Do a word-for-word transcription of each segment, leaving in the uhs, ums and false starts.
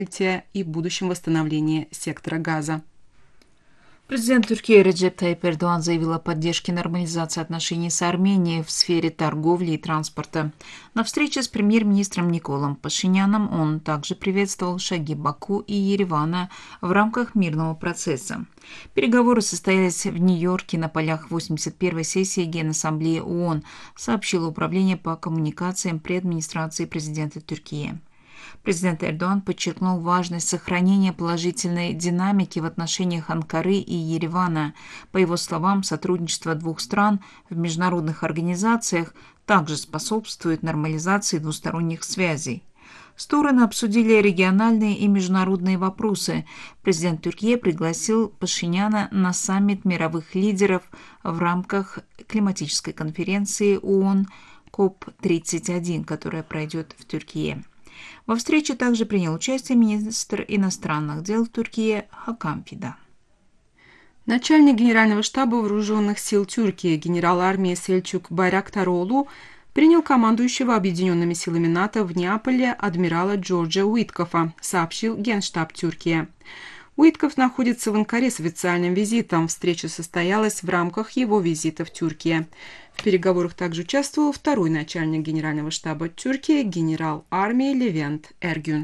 и будущем восстановлении сектора Газа. Президент Турции Реджеп Тайип Эрдоğan заявил о поддержке нормализации отношений с Арменией в сфере торговли и транспорта. На встрече с премьер-министром Николом Пашиняном он также приветствовал шаги Баку и Еревана в рамках мирного процесса. Переговоры состоялись в Нью-Йорке на полях восемьдесят первой сессии Генассамблеи ООН, сообщило Управление по коммуникациям при администрации президента Турции. Президент Эрдоğan подчеркнул важность сохранения положительной динамики в отношениях Анкары и Еревана. По его словам, сотрудничество двух стран в международных организациях также способствует нормализации двусторонних связей. Стороны обсудили региональные и международные вопросы. Президент Турции пригласил Пашиняна на саммит мировых лидеров в рамках климатической конференции ООН коп тридцать один, которая пройдет в Турции. Во встрече также принял участие министр иностранных дел Турции Хакам Фидан. Начальник Генерального штаба Вооруженных сил Тюркии генерал армии Сельчук Байрактароğlu принял командующего Объединенными силами НАТО в Неаполе адмирала Джорджа Уиткофа, сообщил Генштаб Тюркии. Уиткоф находится в Анкаре с официальным визитом. Встреча состоялась в рамках его визита в Тюркию. В переговорах также участвовал второй начальник Генерального штаба Тюркии генерал армии Левент Эргюн.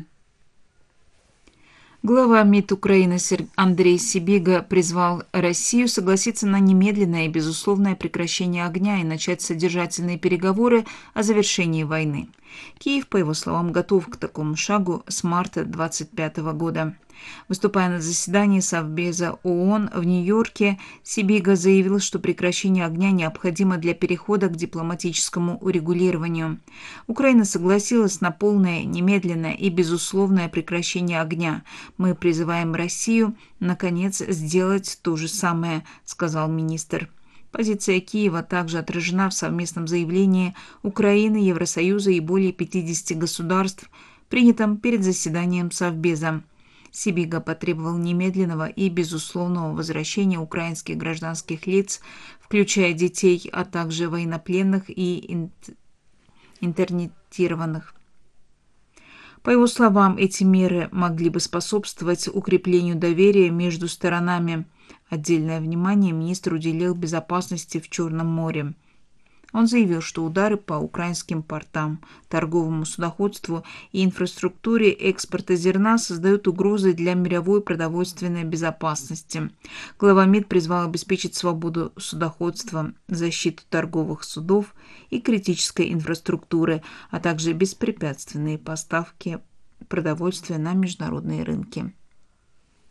Глава МИД Украины Андрей Сибига призвал Россию согласиться на немедленное и безусловное прекращение огня и начать содержательные переговоры о завершении войны. Киев, по его словам, готов к такому шагу с марта две тысячи двадцать пятого года. Выступая на заседании Совбеза ООН в Нью-Йорке, Сибига заявил, что прекращение огня необходимо для перехода к дипломатическому урегулированию. Украина согласилась на полное, немедленное и безусловное прекращение огня. Мы призываем Россию, наконец, сделать то же самое, сказал министр. Позиция Киева также отражена в совместном заявлении Украины, Евросоюза и более пятидесяти государств, принятом перед заседанием Совбеза. Сибига потребовал немедленного и безусловного возвращения украинских гражданских лиц, включая детей, а также военнопленных и интернетированных. По его словам, эти меры могли бы способствовать укреплению доверия между сторонами. Отдельное внимание министр уделил безопасности в Черном море. Он заявил, что удары по украинским портам, торговому судоходству и инфраструктуре экспорта зерна создают угрозы для мировой продовольственной безопасности. Глава МИД призвал обеспечить свободу судоходства, защиту торговых судов и критической инфраструктуры, а также беспрепятственные поставки продовольствия на международные рынки.